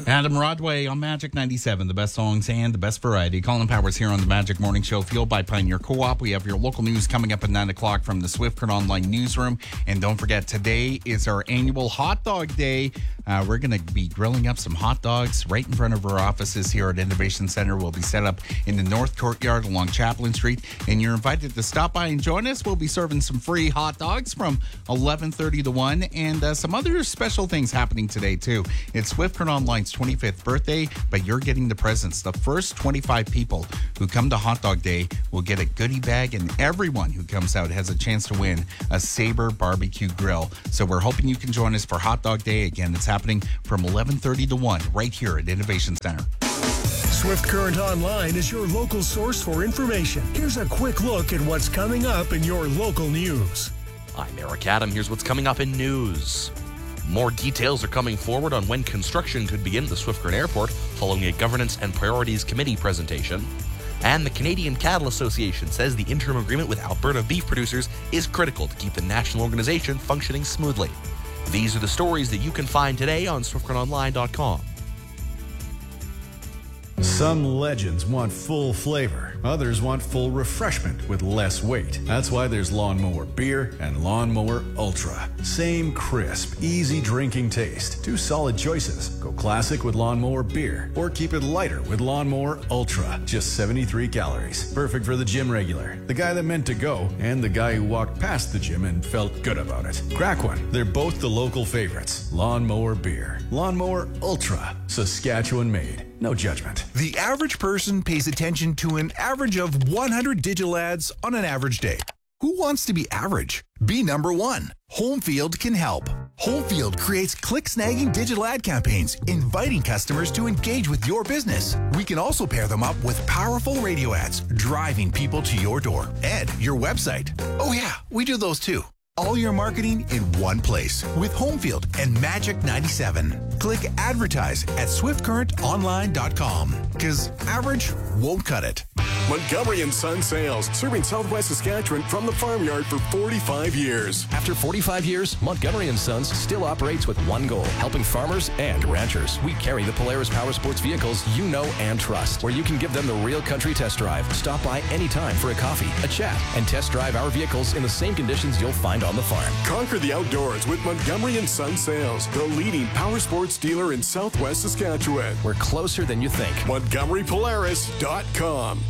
Adam Rodway on Magic 97, the best songs and the best variety. Colin Powers here on the Magic Morning Show, fueled by Pioneer Co-op. We have your local news coming up at 9 o'clock from the Swift Current Online newsroom. And don't forget, today is our annual Hot Dog Day. We're going to be grilling up some hot dogs right in front of our offices here at Innovation Center. We'll be set up in the North Courtyard along Chaplin Street. And you're invited to stop by and join us. We'll be serving some free hot dogs from 11:30 to 1. And some other special things happening today, too. It's Swift Current Online's 25th birthday, but you're getting the presents. The first 25 people who come to Hot Dog Day will get a goodie bag, and everyone who comes out has a chance to win a Sabre barbecue grill. So we're hoping you can join us for Hot Dog Day. Again, it's happening from 11:30 to 1 right here at Innovation Center. Swift Current Online is your local source for information. Here's a quick look at what's coming up in your local news. I'm Eric Adam. Here's what's coming up in news. More details are coming forward on when construction could begin at the Swift Current Airport following a Governance and Priorities Committee presentation. And the Canadian Cattle Association says the interim agreement with Alberta beef producers is critical to keep the national organization functioning smoothly. These are the stories that you can find today on SwiftCurrentOnline.com. Some legends want full flavor. Others want full refreshment with less weight. That's why there's Lawnmower Beer and Lawnmower Ultra. Same crisp, easy drinking taste. Two solid choices. Go classic with Lawnmower Beer or keep it lighter with Lawnmower Ultra. Just 73 calories. Perfect for the gym regular, the guy that meant to go, and the guy who walked past the gym and felt good about it. Crack one. They're both the local favorites. Lawnmower Beer. Lawnmower Ultra. Saskatchewan made. No judgment. The average person pays attention to an average of 100 digital ads on an average day. Who wants to be average? Be number one. Homefield can help. Homefield creates click-snagging digital ad campaigns, inviting customers to engage with your business. We can also pair them up with powerful radio ads, driving people to your door and your website. Oh yeah, we do those too. All your marketing in one place with Homefield and Magic 97. Click advertise at SwiftCurrentOnline.com because average won't cut it. Montgomery & Son Sales, serving Southwest Saskatchewan from the farmyard for 45 years. After 45 years, Montgomery & Sons still operates with one goal, helping farmers and ranchers. We carry the Polaris Power Sports vehicles you know and trust, where you can give them the real country test drive. Stop by anytime for a coffee, a chat, and test drive our vehicles in the same conditions you'll find on the farm. Conquer the outdoors with Montgomery & Son Sales, the leading power sports dealer in Southwest Saskatchewan. We're closer than you think. MontgomeryPolaris.com.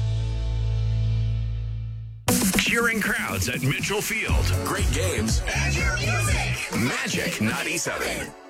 Cheering crowds at Mitchell Field. Great games. And your music. Magic 97.